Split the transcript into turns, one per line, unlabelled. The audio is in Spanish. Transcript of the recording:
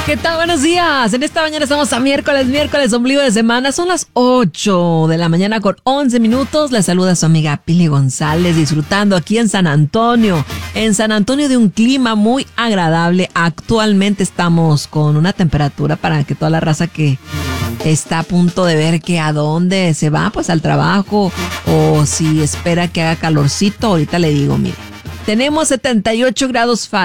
¿Qué tal? Buenos días. En esta mañana estamos a miércoles, ombligo de semana. Son las 8 de la mañana con 11 minutos. Les saluda su amiga Pili González, disfrutando aquí en San Antonio. En San Antonio de un clima muy agradable. Actualmente estamos con una temperatura para que toda la raza que está a punto de ver que a dónde se va, pues al trabajo, o si espera que haga calorcito, ahorita le digo, mire, tenemos 78 grados Fahrenheit.